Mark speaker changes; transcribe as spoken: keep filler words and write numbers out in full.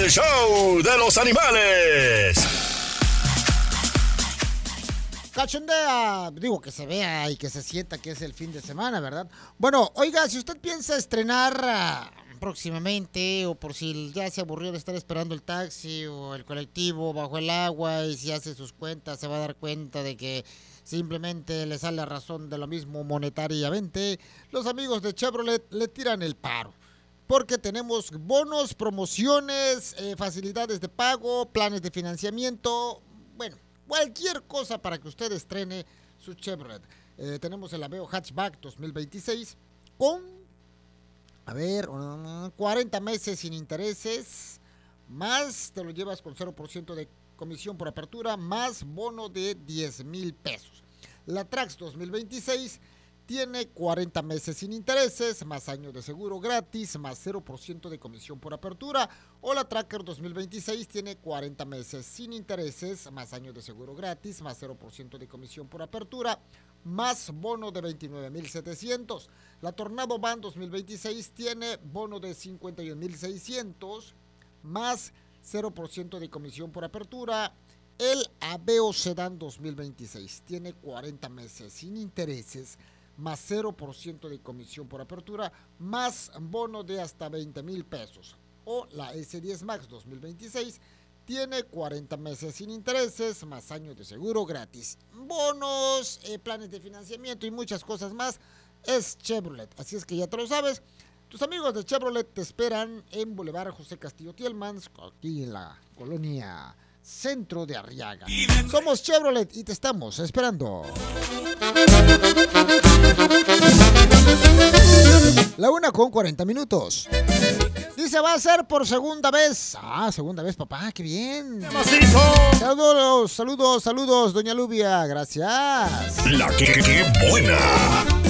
Speaker 1: el show de los animales.
Speaker 2: Cachondea, digo que se vea y que se sienta que es el fin de semana, ¿verdad? Bueno, oiga, si usted piensa estrenar uh, próximamente, o por si ya se aburrió de estar esperando el taxi o el colectivo bajo el agua, y si hace sus cuentas se va a dar cuenta de que simplemente le sale a razón de lo mismo monetariamente, los amigos de Chevrolet le tiran el paro. Porque tenemos bonos, promociones, eh, facilidades de pago, planes de financiamiento, bueno, cualquier cosa para que usted estrene su Chevrolet. Eh, tenemos el Aveo Hatchback dos mil veintiséis con, a ver, cuarenta meses sin intereses, más te lo llevas con cero por ciento de comisión por apertura, más bono de diez mil pesos. La Trax dos mil veintiséis tiene cuarenta meses sin intereses, más año de seguro gratis, más cero por ciento de comisión por apertura. O la Tracker dos mil veintiséis tiene cuarenta meses sin intereses, más año de seguro gratis, más cero por ciento de comisión por apertura, más bono de veintinueve mil setecientos. La Tornado Van dos mil veintiséis tiene bono de cincuenta y un mil seiscientos, más cero por ciento de comisión por apertura. El Aveo Sedan dos mil veintiséis tiene cuarenta meses sin intereses, más cero por ciento de comisión por apertura, más bono de hasta veinte mil pesos. O la ese diez Max dos mil veintiséis tiene cuarenta meses sin intereses, más años de seguro gratis, bonos, eh, planes de financiamiento y muchas cosas más. Es Chevrolet, así es que ya te lo sabes. Tus amigos de Chevrolet te esperan en Boulevard José Castillo Tielmans, aquí en la colonia Centro de Arriaga. Somos Chevrolet y te estamos esperando. La una con cuarenta minutos. Dice, va a ser por segunda vez. Ah, segunda vez, papá, qué bien. Saludos, saludos, saludos, doña Lubia, gracias.
Speaker 1: La que, que buena.